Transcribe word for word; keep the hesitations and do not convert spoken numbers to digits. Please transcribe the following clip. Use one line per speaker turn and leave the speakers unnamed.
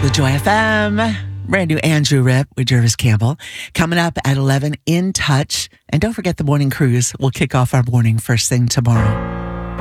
the Joy F M. Brand new Andrew Rip with Jervis Campbell. Coming up at eleven, In Touch. And don't forget the morning cruise. We'll kick off our morning first thing tomorrow.